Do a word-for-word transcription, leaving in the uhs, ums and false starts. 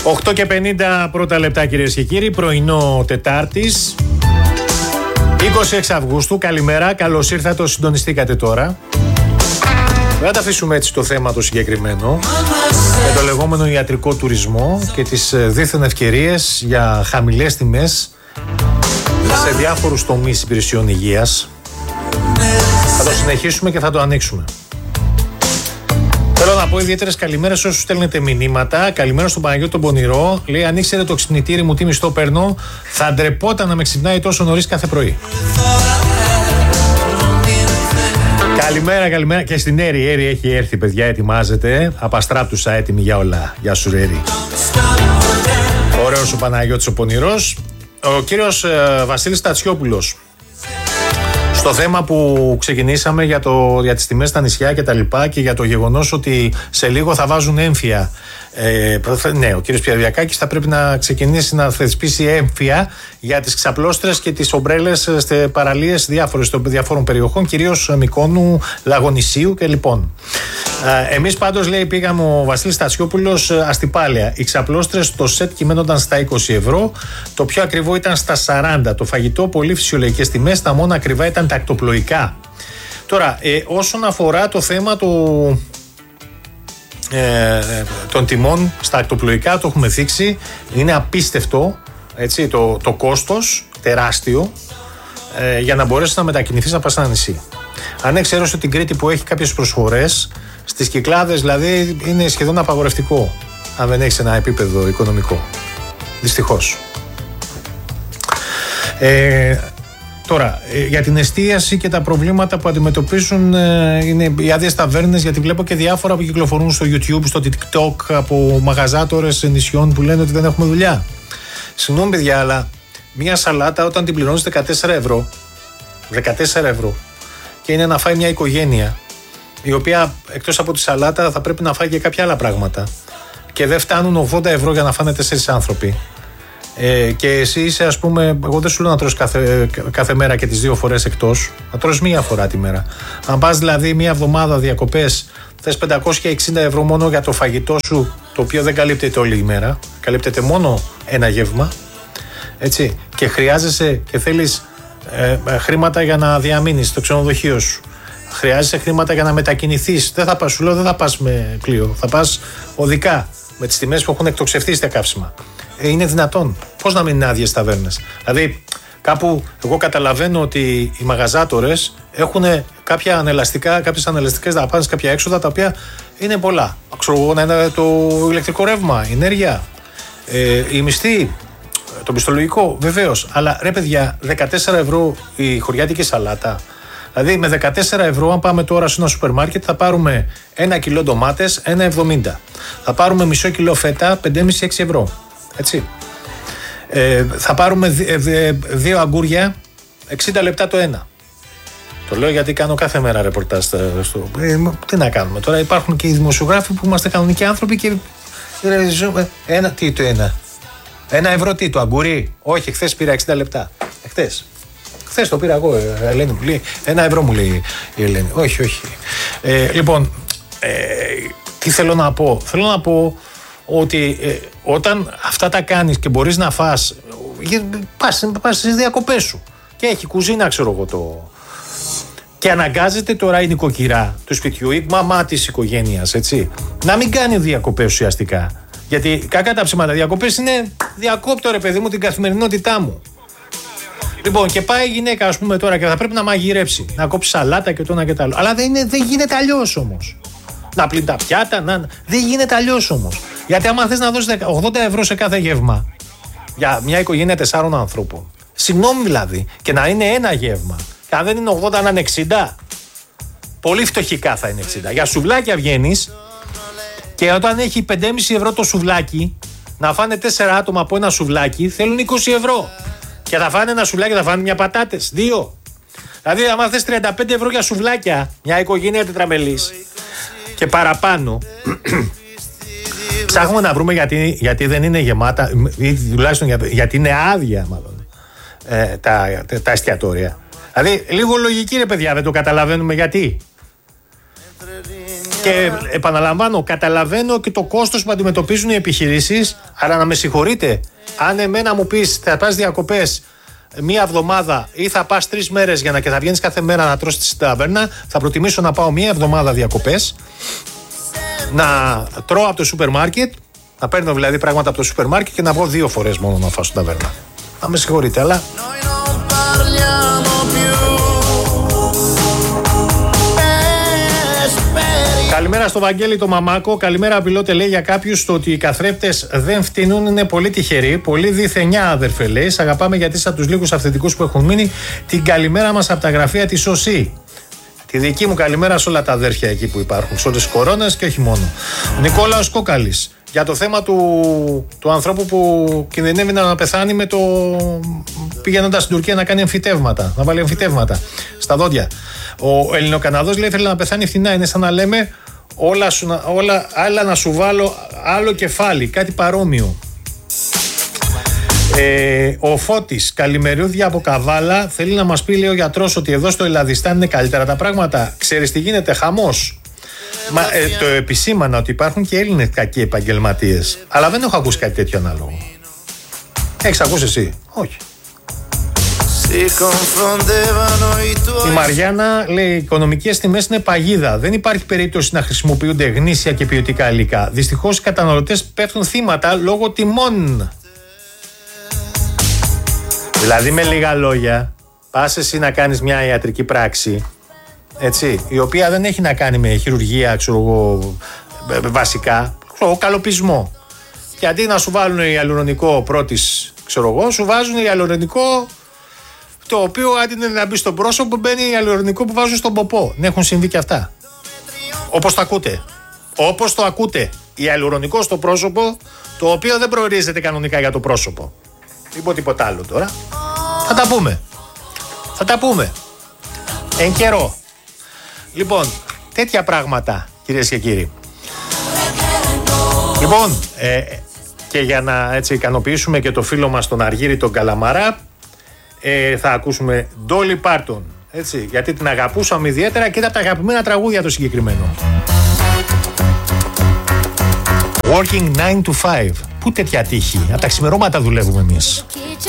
οκτώ και πενήντα πρώτα λεπτά, κυρίες και κύριοι, πρωινό Τετάρτης είκοσι έξι Αυγούστου. Καλημέρα, καλώς ήρθατε, συντονιστήκατε τώρα. Δεν θα τα αφήσουμε έτσι το θέμα το συγκεκριμένο, με το λεγόμενο ιατρικό τουρισμό και τις δίθεν ευκαιρίες για χαμηλές τιμές σε διάφορους τομείς υπηρεσιών υγείας. Θα το συνεχίσουμε και θα το ανοίξουμε. Θέλω να πω ιδιαίτερες καλημέρες σε όσους στέλνετε μηνύματα. Καλημέρα στον Παναγιώτη τον Πονηρό. Λέει: αν ήξερε το ξυπνητήρι μου τι μισθό παίρνω, θα ντρεπόταν να με ξυπνάει τόσο νωρίς κάθε πρωί. Καλημέρα, καλημέρα και στην Έρη. Η Έρη έχει έρθει, παιδιά, ετοιμάζεται. Απαστράπτουσα, έτοιμη για όλα. Γεια σου, Έρη. Ωραίος ο Παναγιώτης ο Πονηρός. Ο κύριος ε, Βασίλης Τατσιόπουλος. Στο θέμα που ξεκινήσαμε για, το, για τις τιμές στα νησιά και τα λοιπά και για το γεγονός ότι σε λίγο θα βάζουν έμφυα. Ε, ναι, ο κύριος Πιαδιακάκης θα πρέπει να ξεκινήσει να θεσπίσει έμφυα για τις ξαπλώστρες και τις ομπρέλες σε παραλίες διάφορες, των διαφόρων περιοχών, κυρίως Μυκόνου, Λαγονησίου και λοιπόν. Ε, εμείς πάντως, λέει, πήγαμε ο Βασίλης Τατσιόπουλος αστιπάλαια. Οι ξαπλώστρες στο σετ κυμαίνονταν στα είκοσι ευρώ, το πιο ακριβό ήταν στα σαράντα. Το φαγητό πολύ φυσιολογικές τιμές, τα μόνα ακριβά ήταν τα ακτοπλοϊκά. Τώρα, ε, όσον αφορά το θέμα του... Ε, των τιμών στα ακτοπλοϊκά, το έχουμε θίξει. Είναι απίστευτο, έτσι, το, το κόστος τεράστιο ε, για να μπορέσει να μετακινηθείς να πας σε ένα νησί. Αν εξαιρέσω την Κρήτη που έχει κάποιες προσφορές, στις Κυκλάδες δηλαδή είναι σχεδόν απαγορευτικό αν δεν έχεις ένα επίπεδο οικονομικό, δυστυχώς. ε, Τώρα, για την εστίαση και τα προβλήματα που αντιμετωπίζουν είναι οι άδειες ταβέρνες, γιατί βλέπω και διάφορα που κυκλοφορούν στο YouTube, στο TikTok από μαγαζάτορες νησιών που λένε ότι δεν έχουμε δουλειά. Συγγνώμη, παιδιά, αλλά μια σαλάτα όταν την πληρώνεις δεκατέσσερα ευρώ, δεκατέσσερα ευρώ, και είναι να φάει μια οικογένεια, η οποία εκτός από τη σαλάτα θα πρέπει να φάει και κάποια άλλα πράγματα, και δεν φτάνουν ογδόντα ευρώ για να φάνε τέσσερις άνθρωποι. Ε, και εσύ είσαι, ας πούμε, εγώ δεν σου λέω να τρως κάθε, κάθε μέρα και τις δύο φορές εκτός, να τρως μία φορά τη μέρα. Αν πας δηλαδή μία εβδομάδα διακοπές, θες πεντακόσια εξήντα ευρώ μόνο για το φαγητό σου, το οποίο δεν καλύπτεται όλη η μέρα, καλύπτεται μόνο ένα γεύμα, έτσι, και χρειάζεσαι και θέλεις ε, χρήματα για να διαμείνεις στο ξενοδοχείο σου, χρειάζεσαι χρήματα για να μετακινηθείς. Δεν θα πας, σου λέω, δεν θα πας με πλοίο, θα πας οδικά με τις τιμές που έχουν εκτοξευτεί στα καύσιμα. Ε, είναι δυνατόν? Πώς να μην είναι άδειες ταβέρνες? Δηλαδή, κάπου εγώ καταλαβαίνω ότι οι μαγαζάτορες έχουν κάποια ανελαστικά, κάποιες ανελαστικές δαπάνες, κάποια έξοδα τα οποία είναι πολλά. Ξέρω εγώ, να είναι το ηλεκτρικό ρεύμα, η ενέργεια, ε, η μισθή, το πιστολογικό, βεβαίως. Αλλά ρε παιδιά, δεκατέσσερα ευρώ η χωριάτικη σαλάτα. Δηλαδή, με δεκατέσσερα ευρώ, αν πάμε τώρα σε ένα σούπερ μάρκετ, θα πάρουμε ένα κιλό ντομάτες, ένα εβδομήντα. Θα πάρουμε μισό κιλό φέτα, πέντε κόμμα πέντε έξι ευρώ. Έτσι. Ε, θα πάρουμε δι, δι, δύο αγκούρια, εξήντα λεπτά το ένα. Το λέω γιατί κάνω κάθε μέρα ρεπορτάζ στο... Ε, τι να κάνουμε τώρα, υπάρχουν και οι δημοσιογράφοι που είμαστε κανονικοί άνθρωποι και ένα, τι το ένα ένα ευρώ, τι το αγκουρί? Όχι, χθες πήρα εξήντα λεπτά. Χθες Χθες το πήρα εγώ, Ελένη μου λέει, ένα ευρώ μου λέει η Ελένη. Όχι, όχι. Ε, λοιπόν, ε, τι θέλω να πω? Θέλω να πω ότι ε, όταν αυτά τα κάνεις και μπορείς να φας, πας, πας στις διακοπές σου και έχει κουζίνα, ξέρω εγώ, το... και αναγκάζεται τώρα η νοικοκυρά του σπιτιού, η μαμά της οικογένειας, έτσι, να μην κάνει διακοπές ουσιαστικά. Γιατί κακά τα ψέματα, διακοπές είναι διακόπτω, ρε παιδί μου, την καθημερινότητά μου. Λοιπόν, και πάει η γυναίκα, ας πούμε, τώρα και θα πρέπει να μαγειρέψει, να κόψει σαλάτα και το ένα και το άλλο. Αλλά δεν, είναι, δεν γίνεται αλλιώς όμως. Να πλύνει τα πιάτα, να... δεν γίνεται αλλιώς όμως. Γιατί άμα θες να δώσεις ογδόντα ευρώ σε κάθε γεύμα για μια οικογένεια τεσσάρων ανθρώπων, συγγνώμη δηλαδή, και να είναι ένα γεύμα, και αν δεν είναι ογδόντα να είναι εξήντα, πολύ φτωχικά θα είναι εξήντα. Για σουβλάκια βγαίνεις και όταν έχει πέντε κόμμα πέντε ευρώ το σουβλάκι, να φάνε τέσσερα άτομα από ένα σουβλάκι, θέλουν είκοσι ευρώ. Και θα φάνε ένα σουβλάκι, θα φάνε μια πατάτες, δύο. Δηλαδή, άμα θες τριάντα πέντε ευρώ για σουβλάκια, μια οικογένεια τετραμελής και παραπάνω, ψάχνουμε να βρούμε γιατί, γιατί δεν είναι γεμάτα, ή τουλάχιστον για, γιατί είναι άδεια, μάλλον, ε, τα, τα, τα εστιατόρια. Δηλαδή, λίγο λογική, ρε παιδιά, δεν το καταλαβαίνουμε γιατί. Και επαναλαμβάνω, καταλαβαίνω και το κόστος που αντιμετωπίζουν οι επιχειρήσεις, αλλά να με συγχωρείτε, αν εμένα μου πεις θα πας διακοπές μία εβδομάδα ή θα πας τρεις μέρες για να και θα βγαίνεις κάθε μέρα να τρως στη ταβέρνα, θα προτιμήσω να πάω μία εβδομάδα διακοπές, να τρώω από το σούπερ μάρκετ, να παίρνω δηλαδή πράγματα από το σούπερ μάρκετ και να βγω δύο φορές μόνο να φάω στην ταβέρνα. Να με συγχωρείτε, αλλά... Καλημέρα στο Βαγγέλη το Μαμάκο. Καλημέρα, πιλότε, λέει για κάποιους το ότι οι καθρέφτες δεν φτηνούν είναι πολύ τυχεροί. Πολύ διθενιά, αδερφέ, λέει. Σ' αγαπάμε γιατί είσαι από τους λίγους αυθεντικούς που έχουν μείνει. Την καλημέρα μας από τα γραφεία της ΟΣΥ. Τη δική μου καλημέρα σε όλα τα αδέρφια εκεί που υπάρχουν, σε όλες τις κορώνες και όχι μόνο. Ο Νικόλαος Κόκαλης. Για το θέμα του, του ανθρώπου που κινδυνεύει να πεθάνει με το πηγαίνοντας στην Τουρκία να κάνει εμφυτεύματα, να βάλει εμφυτεύματα στα δόντια. Ο Ελληνοκαναδός λέει θέλει να πεθάνει φθηνά. Είναι σαν να λέμε όλα, σου, όλα άλλα να σου βάλω άλλο κεφάλι, κάτι παρόμοιο. Ε, ο Φώτης, καλημερούδια από Καβάλα, θέλει να μας πει, λέει ο γιατρός, ότι εδώ στο Ελλαδιστάν είναι καλύτερα τα πράγματα. Ξέρεις τι γίνεται, χαμός. Μα, ε, το επισήμανα ότι υπάρχουν και Έλληνες κακοί επαγγελματίες, αλλά δεν έχω ακούσει κάτι τέτοιο ανάλογο. Έχεις ακούσει εσύ? Όχι. Η Μαριάννα λέει: οι οικονομικές τιμές είναι παγίδα. Δεν υπάρχει περίπτωση να χρησιμοποιούνται γνήσια και ποιοτικά υλικά. Δυστυχώς οι καταναλωτές πέφτουν θύματα λόγω τιμών. Δηλαδή, με λίγα λόγια, πας εσύ να κάνεις μια ιατρική πράξη, έτσι, η οποία δεν έχει να κάνει με χειρουργία, ξέρω εγώ, βασικά, ξέρω, καλοπισμό. Και αντί να σου βάλουν ιαλουρονικό πρώτης, ξέρω εγώ, σου βάζουν ιαλουρονικό, το οποίο αντί να μπει στο πρόσωπο, μπαίνει ιαλουρονικό που βάζουν στον ποπό. Δεν έχουν συμβεί και αυτά. Όπως το ακούτε. Όπως το ακούτε. Ιαλουρονικό στο πρόσωπο, το οποίο δεν προορίζεται κανονικά για το πρόσωπο. Μην πω τίποτα άλλο τώρα. Θα τα πούμε. Θα τα πούμε. Εν καιρό. Λοιπόν, τέτοια πράγματα, κυρίες και κύριοι. Λοιπόν, ε, και για να έτσι ικανοποιήσουμε και το φίλο μας τον Αργύρη τον Καλαμαρά, ε, θα ακούσουμε Dolly Parton, έτσι, γιατί την αγαπούσαμε ιδιαίτερα και ήταν από τα αγαπημένα τραγούδια το συγκεκριμένο. Working nine to five. Πού τέτοια τύχη? Από τα ξημερώματα δουλεύουμε εμείς.